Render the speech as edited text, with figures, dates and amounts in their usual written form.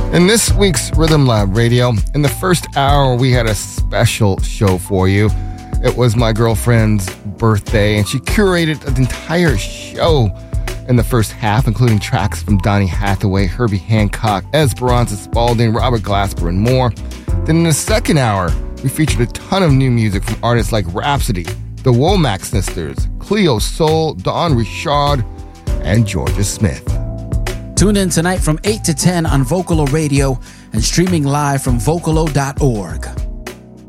In this week's Rhythm Lab Radio, in the first hour, we had a special show for you. It was my girlfriend's birthday, and she curated an entire show in the first half, including tracks from Donny Hathaway, Herbie Hancock, Esperanza Spalding, Robert Glasper, and more. Then in the second hour, we featured a ton of new music from artists like Rhapsody, the Womack Sisters, Cleo Sol, Dawn Richard, and Georgia Smith. Tune in tonight from 8 to 10 on Vocalo Radio and streaming live from Vocalo.org.